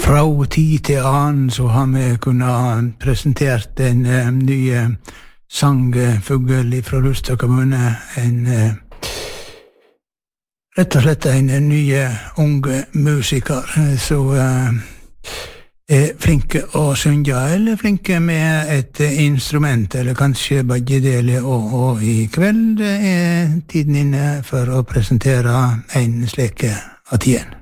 Fra tid til annen så har vi kunnet presentert en ny sangfugl fra Lustad kommune, rett og slett en ny unge musiker, så flinke å synge, eller flinke med et instrument, eller kanskje begge deler, og i kveld tiden inne for å presentere en slik at igjen.